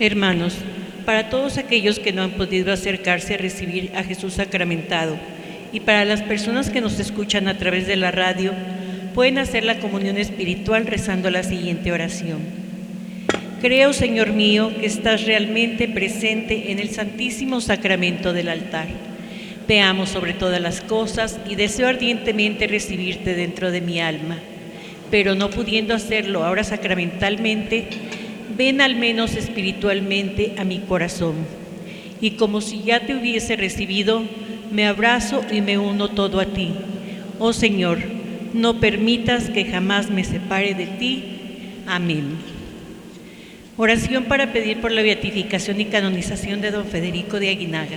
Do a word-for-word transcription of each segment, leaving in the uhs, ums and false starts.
Hermanos, para todos aquellos que no han podido acercarse a recibir a Jesús sacramentado y para las personas que nos escuchan a través de la radio, pueden hacer la comunión espiritual rezando la siguiente oración. Creo, Señor mío, que estás realmente presente en el Santísimo Sacramento del altar. Te amo sobre todas las cosas y deseo ardientemente recibirte dentro de mi alma. Pero no pudiendo hacerlo ahora sacramentalmente, ven al menos espiritualmente a mi corazón. Y como si ya te hubiese recibido, me abrazo y me uno todo a ti. Oh Señor, no permitas que jamás me separe de ti. Amén. Oración para pedir por la beatificación y canonización de don Federico de Aguinaga.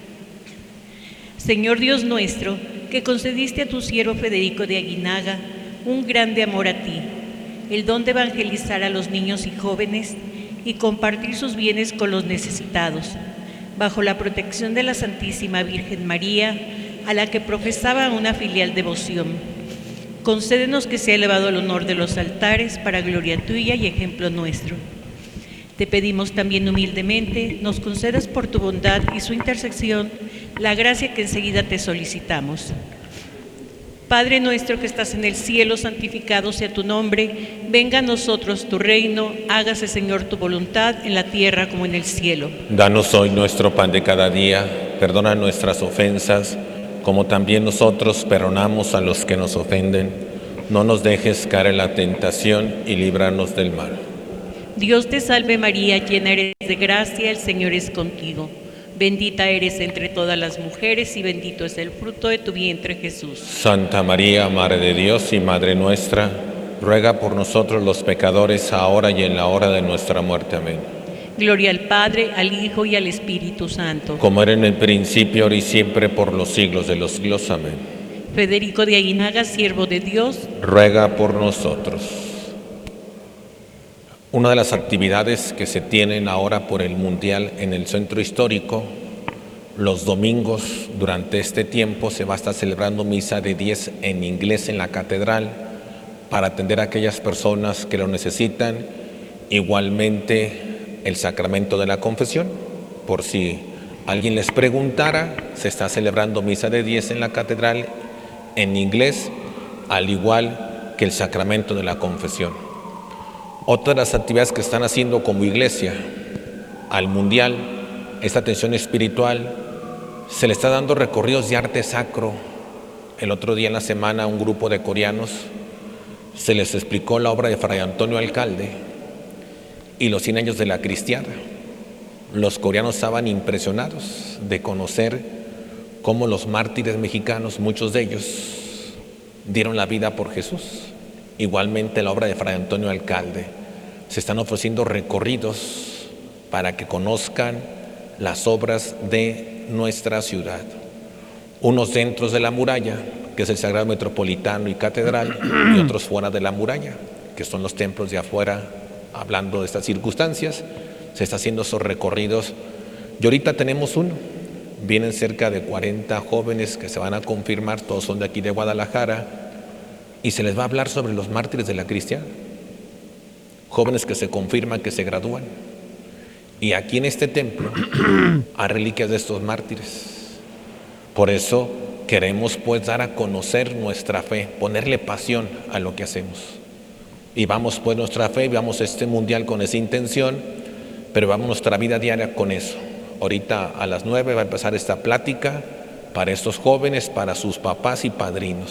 Señor Dios nuestro, que concediste a tu siervo Federico de Aguinaga un grande amor a ti, el don de evangelizar a los niños y jóvenes y compartir sus bienes con los necesitados, bajo la protección de la Santísima Virgen María, a la que profesaba una filial devoción. Concédenos que sea elevado al honor de los altares para gloria tuya y ejemplo nuestro. Te pedimos también humildemente, nos concedas por tu bondad y su intercesión la gracia que enseguida te solicitamos. Padre nuestro que estás en el cielo, santificado sea tu nombre, venga a nosotros tu reino, hágase Señor tu voluntad en la tierra como en el cielo. Danos hoy nuestro pan de cada día, perdona nuestras ofensas, como también nosotros perdonamos a los que nos ofenden. No nos dejes caer en la tentación y líbranos del mal. Dios te salve María, llena eres de gracia, el Señor es contigo. Bendita eres entre todas las mujeres y bendito es el fruto de tu vientre, Jesús. Santa María, Madre de Dios y Madre nuestra, ruega por nosotros los pecadores, ahora y en la hora de nuestra muerte. Amén. Gloria al Padre, al Hijo y al Espíritu Santo. Como era en el principio, ahora y siempre, por los siglos de los siglos. Amén. Federico de Aguinaga, siervo de Dios, ruega por nosotros. Una de las actividades que se tienen ahora por el Mundial en el Centro Histórico, los domingos durante este tiempo se va a estar celebrando misa de diez en inglés en la catedral para atender a aquellas personas que lo necesitan. Igualmente el sacramento de la confesión, por si alguien les preguntara, se está celebrando misa de diez en la catedral en inglés, al igual que el sacramento de la confesión. Otra de las actividades que están haciendo como iglesia al Mundial, esta atención espiritual, se le está dando recorridos de arte sacro. El otro día en la semana un grupo de coreanos se les explicó la obra de Fray Antonio Alcalde y los cien años de la cristiada. Los coreanos estaban impresionados de conocer cómo los mártires mexicanos, muchos de ellos, dieron la vida por Jesús. Igualmente la obra de Fray Antonio Alcalde. Se están ofreciendo recorridos para que conozcan las obras de nuestra ciudad. Unos dentro de la muralla, que es el Sagrado Metropolitano y Catedral, y otros fuera de la muralla, que son los templos de afuera. Hablando de estas circunstancias, se está haciendo esos recorridos. Y ahorita tenemos uno. Vienen cerca de cuarenta jóvenes que se van a confirmar, todos son de aquí de Guadalajara, y se les va a hablar sobre los mártires de la cristiana, jóvenes que se confirman, que se gradúan. Y aquí en este templo hay reliquias de estos mártires. Por eso queremos pues dar a conocer nuestra fe, ponerle pasión a lo que hacemos. Y vamos pues nuestra fe, vamos a este mundial con esa intención, pero vamos nuestra vida diaria con eso. Ahorita a las nueve va a empezar esta plática para estos jóvenes, para sus papás y padrinos.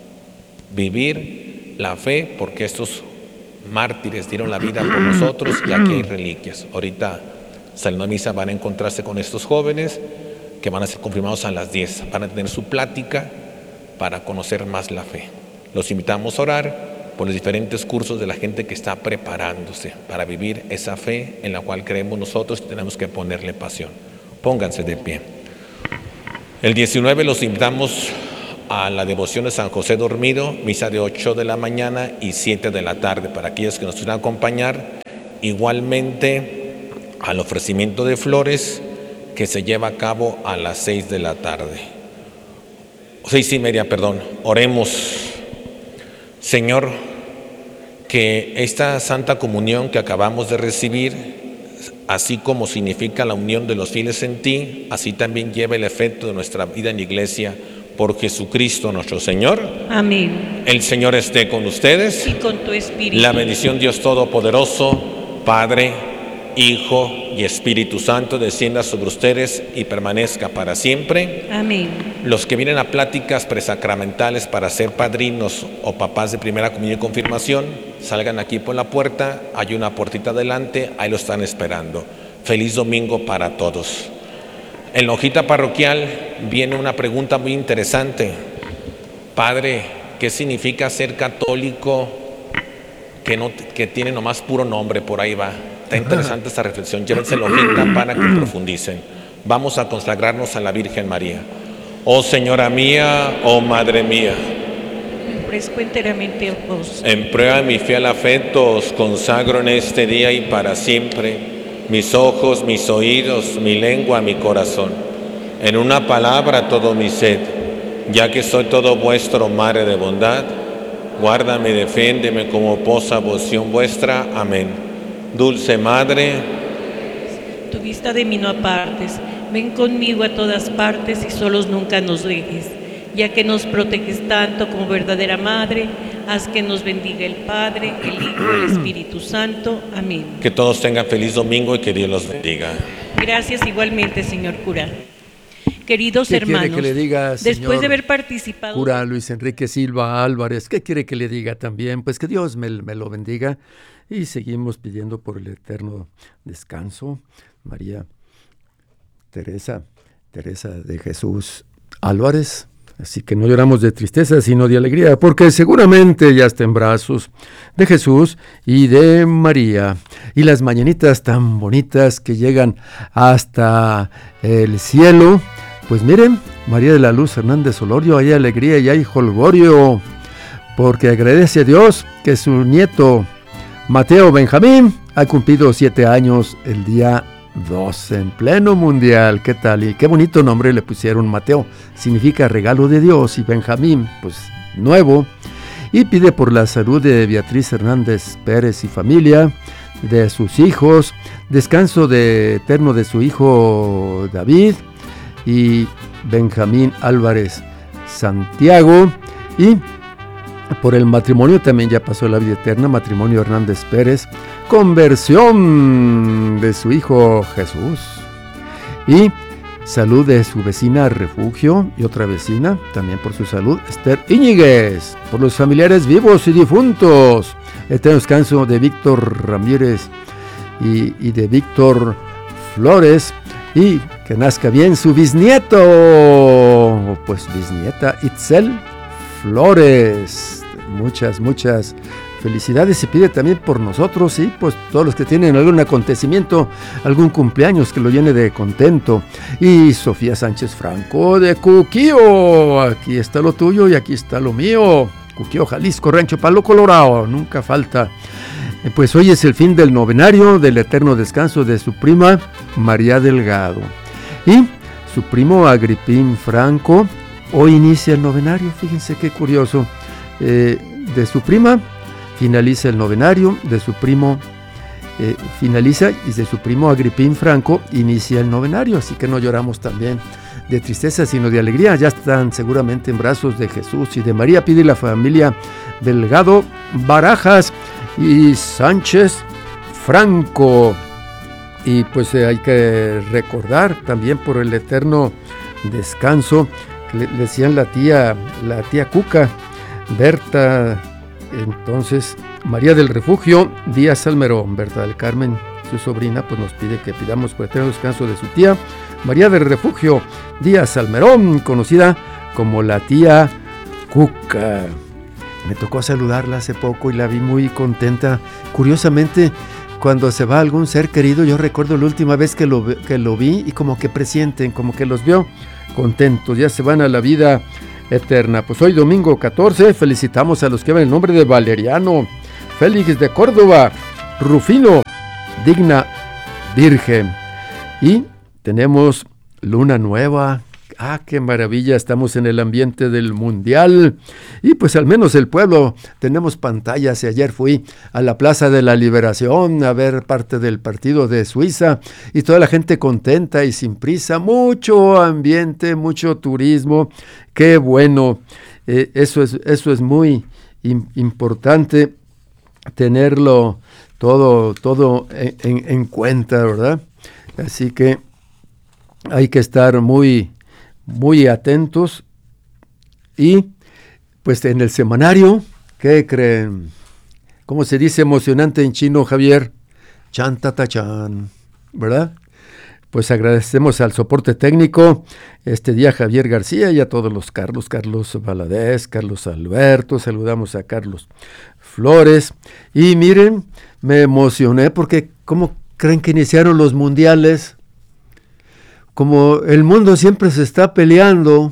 Vivir la fe, porque estos mártires dieron la vida por nosotros y aquí hay reliquias. Ahorita saliendo de misa van a encontrarse con estos jóvenes que van a ser confirmados a las diez. Van a tener su plática para conocer más la fe. Los invitamos a orar por los diferentes cursos de la gente que está preparándose para vivir esa fe en la cual creemos nosotros y tenemos que ponerle pasión. Pónganse de pie. El diecinueve los invitamos a la devoción de San José Dormido, misa de ocho de la mañana y siete de la tarde, para aquellos que nos quieran acompañar. Igualmente al ofrecimiento de flores que se lleva a cabo a las seis de la tarde. Seis y media, perdón. Oremos. Señor, que esta Santa Comunión que acabamos de recibir así como significa la unión de los fieles en ti, así también lleva el efecto de nuestra vida en la iglesia, por Jesucristo nuestro Señor. Amén. El Señor esté con ustedes. Y con tu espíritu. La bendición Dios Todopoderoso, Padre, Hijo y Espíritu Santo, descienda sobre ustedes y permanezca para siempre. Amén. Los que vienen a pláticas presacramentales para ser padrinos o papás de primera comunión y confirmación, salgan aquí por la puerta, hay una puertita adelante, ahí lo están esperando. Feliz domingo para todos. En la hojita parroquial viene una pregunta muy interesante. Padre, ¿qué significa ser católico que, no, que tiene nomás puro nombre? Por ahí va. Está interesante esta reflexión. Llévense la hojita para que profundicen. Vamos a consagrarnos a la Virgen María. Oh Señora mía, oh Madre mía, Me ofrezco enteramente a vos. en prueba de mi fiel afecto os consagro en este día y para siempre mis ojos, mis oídos, mi lengua, mi corazón. En una palabra todo mi ser, ya que soy todo vuestro, Madre de bondad, guárdame y defiéndeme como posa voción vuestra. Amén. Dulce Madre, Tu vista de mí no apartes. Ven conmigo a todas partes y solos nunca nos dejes. Ya que nos proteges tanto como verdadera Madre, haz que nos bendiga el Padre, el Hijo, el Espíritu Santo. Amén. que todos tengan feliz domingo y que Dios los bendiga. Gracias igualmente, señor cura. Queridos ¿Qué hermanos, quiere que le diga, después señor de haber participado... Cura Luis Enrique Silva Álvarez, ¿qué quiere que le diga también? Pues que Dios me, me lo bendiga. Y seguimos pidiendo por el eterno descanso. María Teresa, Teresa de Jesús Álvarez. Así que no lloramos de tristeza, sino de alegría, porque seguramente ya está en brazos de Jesús y de María. Y las mañanitas tan bonitas que llegan hasta el cielo. Pues miren, María de la Luz Hernández Olorio, hay alegría y hay jolgorio, porque agradece a Dios que su nieto Mateo Benjamín ha cumplido siete años el día dos en pleno mundial. ¿Qué tal? Y qué bonito nombre le pusieron. Mateo significa regalo de Dios y Benjamín, pues nuevo. Y pide por la salud de Beatriz Hernández Pérez y familia, de sus hijos, descanso de eterno de su hijo David y Benjamín Álvarez Santiago, y por el matrimonio también ya pasó la vida eterna, matrimonio Hernández Pérez, conversión de su hijo Jesús, y salud de su vecina Refugio y otra vecina, también por su salud, Esther Íñiguez, por los familiares vivos y difuntos, eterno descanso de Víctor Ramírez y, y de Víctor Flores, y que nazca bien su bisnieto, pues bisnieta Itzel Flores. Muchas, muchas felicidades. Se pide también por nosotros y pues todos los que tienen algún acontecimiento, algún cumpleaños que lo llene de contento. Y Sofía Sánchez Franco de Cuquío, aquí está lo tuyo y aquí está lo mío. Cuquío, Jalisco, Rancho Palo Colorado, nunca falta. Pues hoy es el fin del novenario del eterno descanso de su prima María Delgado. Y su primo Agripín Franco hoy inicia el novenario. Fíjense qué curioso. Eh, de su prima finaliza el novenario, de su primo eh, finaliza y de su primo Agripín Franco inicia el novenario. Así que no lloramos también de tristeza, sino de alegría. Ya están seguramente en brazos de Jesús y de María. Pide la familia Delgado, Barajas y Sánchez Franco. Y pues eh, hay que recordar también por el eterno descanso que le, le decían la tía, la tía Cuca, Berta, entonces María del Refugio Díaz Salmerón. Berta del Carmen, su sobrina, pues nos pide que pidamos por el eterno descanso de su tía María del Refugio Díaz Salmerón, conocida como la tía Cuca. Me tocó saludarla hace poco y la vi muy contenta. Curiosamente, cuando se va algún ser querido, yo recuerdo la última vez que lo, que lo vi y como que presienten, como que los vio contentos, ya se van a la vida eterna. Pues hoy domingo catorce felicitamos a los que van el nombre de Valeriano, Félix de Córdoba, Rufino, Digna Virgen. Y tenemos luna nueva Ah, qué maravilla, estamos en el ambiente del Mundial. Y pues al menos el pueblo, tenemos pantallas. Y ayer fui a la Plaza de la Liberación a ver parte del partido de Suiza. Y toda la gente contenta y sin prisa. Mucho ambiente, mucho turismo. Qué bueno. Eh, eso es, eso es muy im- importante tenerlo todo, todo en, en, en cuenta, ¿verdad? Así que hay que estar muy... muy atentos. Y pues en el semanario, ¿qué creen? ¿Cómo se dice emocionante en chino, Javier? Chan ta ta chan, ¿verdad? Pues agradecemos al soporte técnico este día Javier García y a todos los Carlos, Carlos Valadez, Carlos Alberto, saludamos a Carlos Flores. Y miren, me emocioné porque ¿cómo creen que iniciaron los mundiales? Como el mundo siempre se está peleando.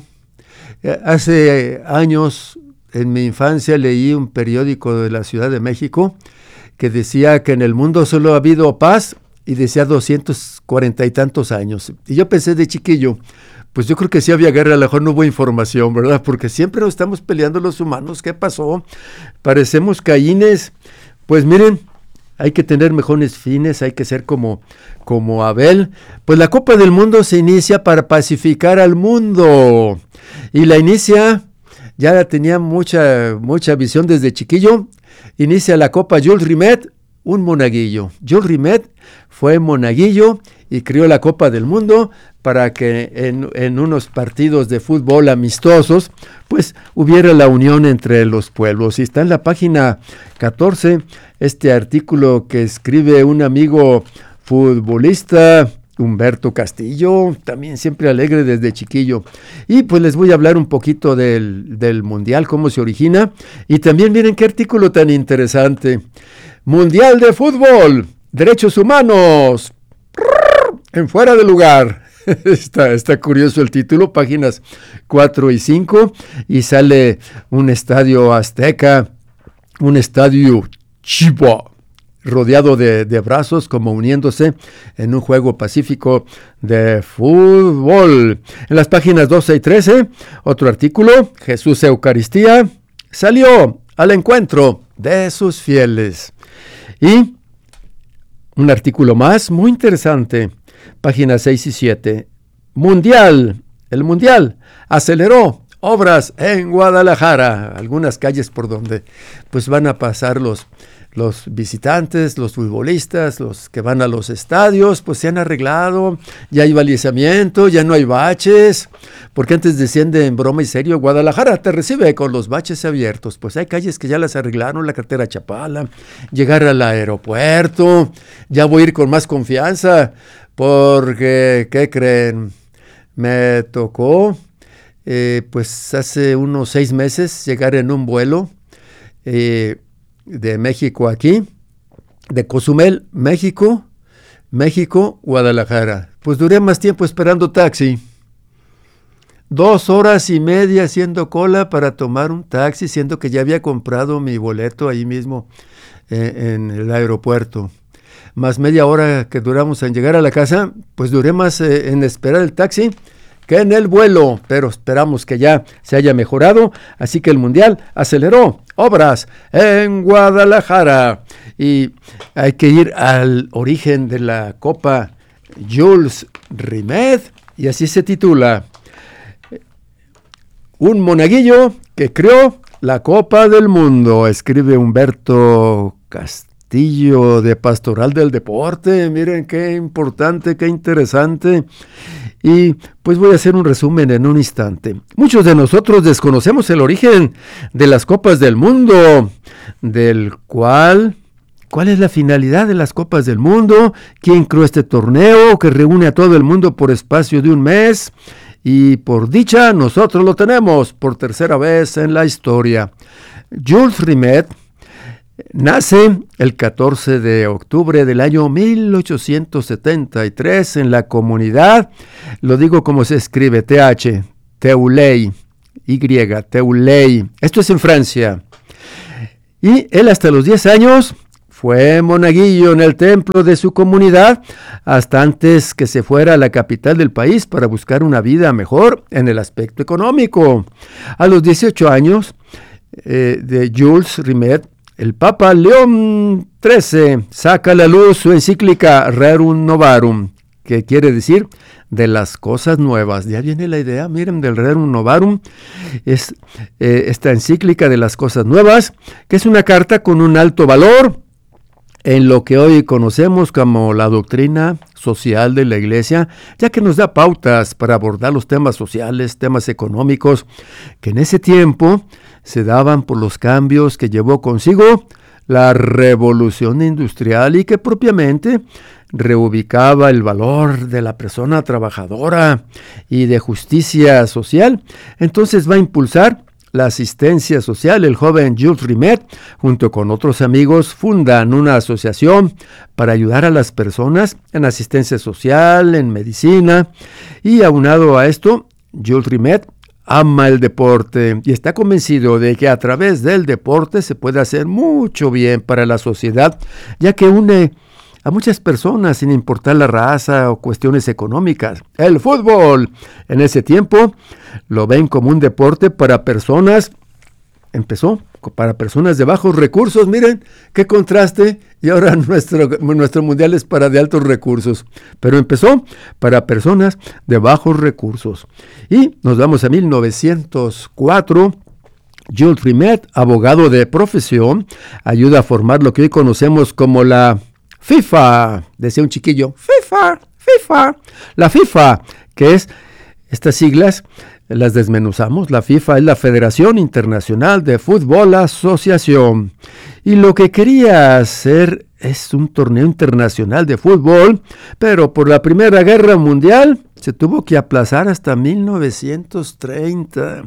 Hace años, en mi infancia, leí un periódico de la Ciudad de México que decía que en el mundo solo ha habido paz, y decía doscientos cuarenta y tantos años. Y yo pensé de chiquillo, pues yo creo que sí había guerra, a lo mejor no hubo información, ¿verdad? Porque siempre nos estamos peleando los humanos. ¿Qué pasó? Parecemos Caínes. Pues miren, hay que tener mejores fines, hay que ser como, como Abel. Pues la Copa del Mundo se inicia para pacificar al mundo. Y la inicia, ya tenía mucha, mucha visión desde chiquillo, inicia la Copa Jules Rimet, un monaguillo. Jules Rimet fue monaguillo y creó la Copa del Mundo para que en, en unos partidos de fútbol amistosos, pues hubiera la unión entre los pueblos. Y está en la página catorce este artículo que escribe un amigo futbolista, Humberto Castillo, también siempre alegre desde chiquillo. Y pues les voy a hablar un poquito del, del Mundial, cómo se origina. Y también miren qué artículo tan interesante. Mundial de Fútbol, Derechos Humanos, en fuera de lugar. Está, está curioso el título, páginas cuatro y cinco, y sale un estadio azteca, un estadio chivo, rodeado de, de brazos, como uniéndose en un juego pacífico de fútbol. En las páginas doce y trece, otro artículo, Jesús Eucaristía, salió al encuentro de sus fieles. Y un artículo más, muy interesante, páginas seis y siete. Mundial, el Mundial aceleró obras en Guadalajara, algunas calles por donde pues van a pasar los, los visitantes, los futbolistas, los que van a los estadios, pues se han arreglado, ya hay balizamiento, ya no hay baches, porque antes decían de en broma y serio, Guadalajara te recibe con los baches abiertos. Pues hay calles que ya las arreglaron, la carretera Chapala, llegar al aeropuerto, ya voy a ir con más confianza, porque, ¿qué creen? Me tocó, eh, pues hace unos seis meses, llegar en un vuelo eh, de México aquí, de Cozumel, México, México, Guadalajara. Pues duré más tiempo esperando taxi. Dos horas y media haciendo cola para tomar un taxi, siendo que ya había comprado mi boleto ahí mismo eh, en el aeropuerto. Más media hora que duramos en llegar a la casa, pues duré más eh, en esperar el taxi que en el vuelo, pero esperamos que ya se haya mejorado, así que el Mundial aceleró obras en Guadalajara. Y hay que ir al origen de la Copa Jules Rimet, y así se titula: un monaguillo que creó la Copa del Mundo, escribe Humberto Castillo de Pastoral del Deporte. Miren qué importante, qué interesante. Y pues voy a hacer un resumen en un instante. Muchos de nosotros desconocemos el origen de las Copas del Mundo, del cual, ¿cuál es la finalidad de las Copas del Mundo? ¿Quién creó este torneo que reúne a todo el mundo por espacio de un mes? Y por dicha, nosotros lo tenemos por tercera vez en la historia. Jules Rimet nace el catorce de octubre del año mil ochocientos setenta y tres en la comunidad, lo digo como se escribe, T H, Teuley, Y, Teuley. Esto es en Francia. Y él hasta los diez años fue monaguillo en el templo de su comunidad hasta antes que se fuera a la capital del país para buscar una vida mejor en el aspecto económico. A los dieciocho años eh, de Jules Rimet, el Papa León trece saca a la luz su encíclica Rerum Novarum, que quiere decir de las cosas nuevas. Ya viene la idea, miren, del Rerum Novarum, es eh, esta encíclica de las cosas nuevas, que es una carta con un alto valor en lo que hoy conocemos como la doctrina social de la Iglesia, ya que nos da pautas para abordar los temas sociales, temas económicos, que en ese tiempo se daban por los cambios que llevó consigo la revolución industrial y que propiamente reubicaba el valor de la persona trabajadora y de justicia social. Entonces va a impulsar la asistencia social. El joven Jules Rimet, junto con otros amigos, fundan una asociación para ayudar a las personas en asistencia social, en medicina, y aunado a esto, Jules Rimet ama el deporte y está convencido de que a través del deporte se puede hacer mucho bien para la sociedad, ya que une a muchas personas sin importar la raza o cuestiones económicas. El fútbol, en ese tiempo, lo ven como un deporte para personas, empezó para personas de bajos recursos, miren qué contraste, y ahora nuestro, nuestro mundial es para de altos recursos, pero empezó para personas de bajos recursos. Y nos vamos a mil novecientos cuatro, Jules Rimet, abogado de profesión, ayuda a formar lo que hoy conocemos como la FIFA, decía un chiquillo, FIFA, FIFA, la FIFA, que es estas siglas, las desmenuzamos. La FIFA es la Federación Internacional de Fútbol Asociación, y lo que quería hacer es un torneo internacional de fútbol, pero por la Primera Guerra Mundial se tuvo que aplazar hasta mil novecientos treinta.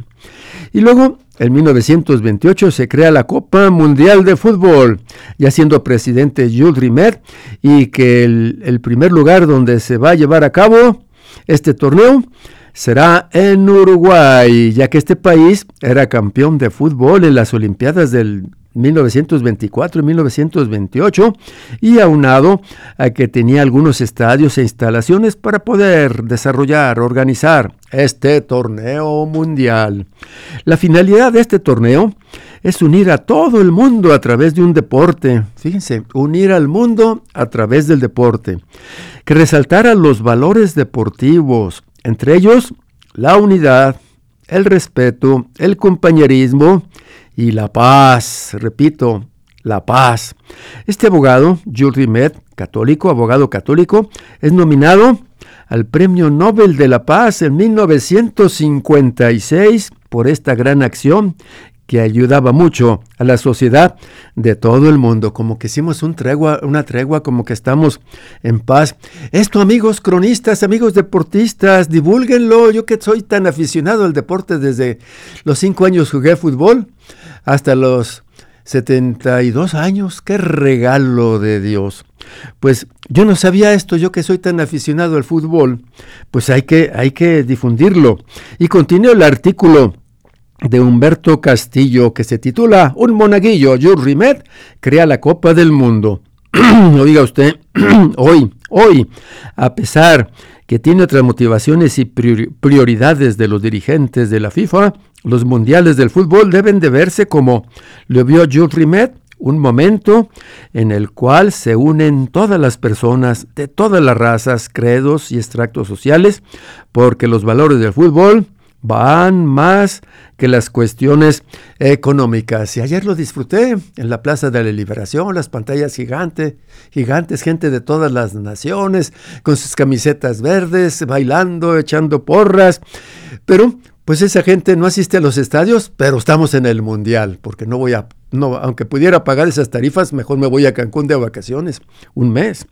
Y luego, en mil novecientos veintiocho, se crea la Copa Mundial de Fútbol, ya siendo presidente Jules Rimet, y que el, el primer lugar donde se va a llevar a cabo este torneo será en Uruguay, ya que este país era campeón de fútbol en las Olimpiadas del mil novecientos veinticuatro y mil novecientos veintiocho, y aunado a que tenía algunos estadios e instalaciones para poder desarrollar, organizar este torneo mundial. La finalidad de este torneo es unir a todo el mundo a través de un deporte. Fíjense, unir al mundo a través del deporte, que resaltara los valores deportivos, entre ellos la unidad, el respeto, el compañerismo y la paz. Repito, la paz. Este abogado, Jules Rimet, católico, abogado católico, es nominado al Premio Nobel de la Paz en mil novecientos cincuenta y seis por esta gran acción que ayudaba mucho a la sociedad de todo el mundo. Como que hicimos un tregua, una tregua, como que estamos en paz. Esto, amigos cronistas, amigos deportistas, divúlguenlo. Yo que soy tan aficionado al deporte, desde los cinco años jugué fútbol hasta los setenta y dos años. ¡Qué regalo de Dios! Pues yo no sabía esto, yo que soy tan aficionado al fútbol, pues hay que, hay que difundirlo. Y continúo el artículo de Humberto Castillo, que se titula Un monaguillo, Jules Rimet, crea la Copa del Mundo. Oiga usted, hoy, hoy, a pesar que tiene otras motivaciones y prioridades de los dirigentes de la FIFA, los mundiales del fútbol deben de verse como lo vio Jules Rimet, un momento en el cual se unen todas las personas de todas las razas, credos y extractos sociales, porque los valores del fútbol van más que las cuestiones económicas. Y ayer lo disfruté en la Plaza de la Liberación, las pantallas gigantes, gigantes, gente de todas las naciones, con sus camisetas verdes, bailando, echando porras. Pero, pues esa gente no asiste a los estadios, pero estamos en el Mundial, porque no voy a, no, aunque pudiera pagar esas tarifas, mejor me voy a Cancún de vacaciones, un mes.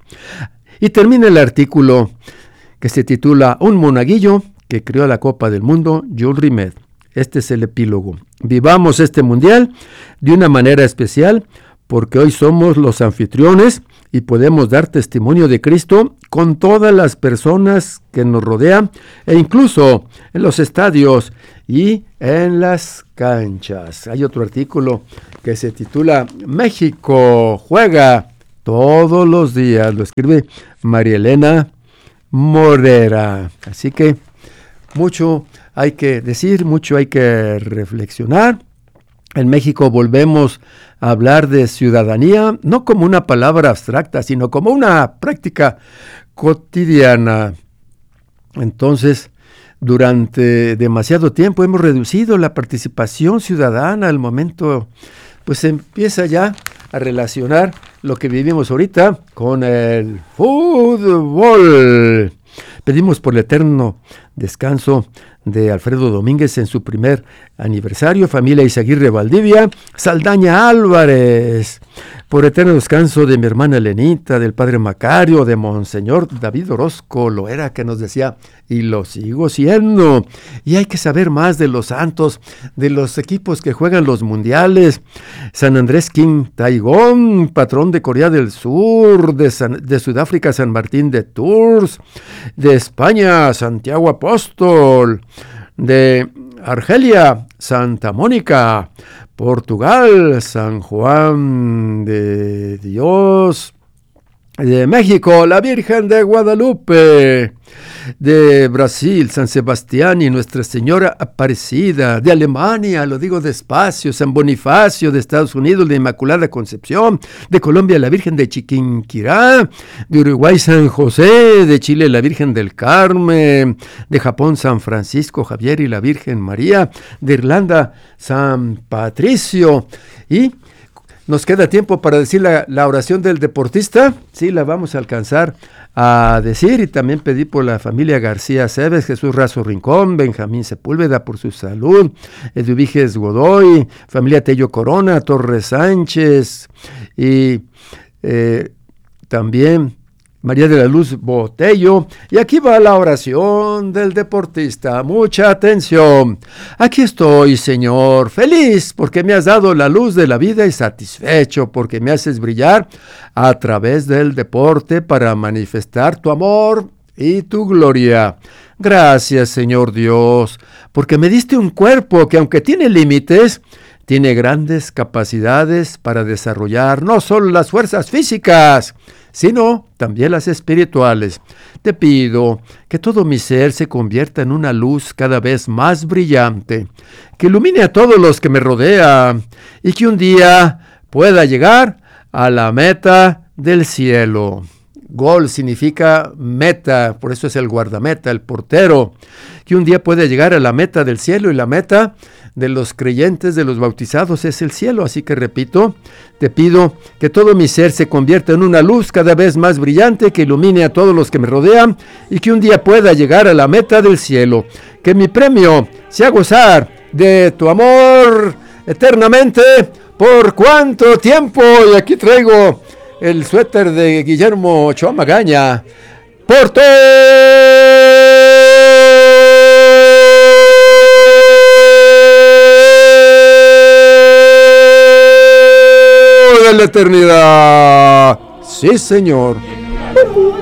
Y termina el artículo que se titula Un monaguillo que creó la Copa del Mundo, Jules Rimet. Este es el epílogo. Vivamos este mundial de una manera especial porque hoy somos los anfitriones y podemos dar testimonio de Cristo con todas las personas que nos rodean e incluso en los estadios y en las canchas. Hay otro artículo que se titula México juega todos los días, lo escribe María Elena Morera. Así que mucho hay que decir, mucho hay que reflexionar. En México volvemos a hablar de ciudadanía, no como una palabra abstracta, sino como una práctica cotidiana. Entonces, durante demasiado tiempo hemos reducido la participación ciudadana. Al momento, pues se empieza ya a relacionar lo que vivimos ahorita con el fútbol. Pedimos por el eterno descanso de Alfredo Domínguez en su primer aniversario, familia Izaguirre Valdivia, Saldaña Álvarez, por eterno descanso de mi hermana Elenita, del padre Macario, de Monseñor David Orozco Loera, que nos decía, y lo sigo siendo, y hay que saber más de los santos, de los equipos que juegan los mundiales. San Andrés King Taigón, patrón de Corea del Sur, de, San, de Sudáfrica San Martín de Tours, de España Santiago Apóstol, de Argelia Santa Mónica, Portugal San Juan de Dios, de México la Virgen de Guadalupe, de Brasil San Sebastián y Nuestra Señora Aparecida, de Alemania, lo digo despacio, San Bonifacio, de Estados Unidos la Inmaculada Concepción, de Colombia la Virgen de Chiquinquirá, de Uruguay San José, de Chile la Virgen del Carmen, de Japón San Francisco Javier y la Virgen María, de Irlanda San Patricio. Y nos queda tiempo para decir la, la oración del deportista. Sí, la vamos a alcanzar a decir. Y también pedí por la familia García Cebes, Jesús Razo Rincón, Benjamín Sepúlveda por su salud, Eduviges Godoy, familia Tello Corona, Torres Sánchez y eh, también María de la Luz Botello. Y aquí va la oración del deportista. Mucha atención. Aquí estoy, Señor, feliz porque me has dado la luz de la vida y satisfecho porque me haces brillar a través del deporte para manifestar tu amor y tu gloria. Gracias, Señor Dios, porque me diste un cuerpo que, aunque tiene límites, tiene grandes capacidades para desarrollar no solo las fuerzas físicas, sino también las espirituales. Te pido que todo mi ser se convierta en una luz cada vez más brillante, que ilumine a todos los que me rodean y que un día pueda llegar a la meta del cielo. Gol significa meta, por eso es el guardameta, el portero, que un día pueda llegar a la meta del cielo, y la meta de los creyentes, de los bautizados, es el cielo. Así que repito, te pido que todo mi ser se convierta en una luz cada vez más brillante, que ilumine a todos los que me rodean y que un día pueda llegar a la meta del cielo. Que mi premio sea gozar de tu amor eternamente. ¿Por cuánto tiempo? Y aquí traigo el suéter de Guillermo Ochoa Magaña. Por todo de la eternidad. Sí, Señor.